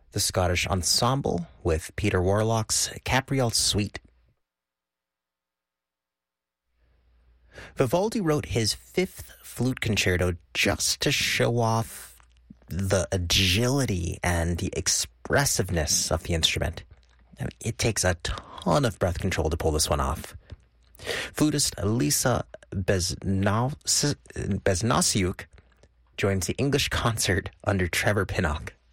the Scottish Ensemble with Peter Warlock's Capriole Suite. Vivaldi wrote his fifth flute concerto just to show off the agility and the expressiveness of the instrument. It takes a ton of breath control to pull this one off. Flutist Lisa Besnasiuk joins the English concert under Trevor Pinnock.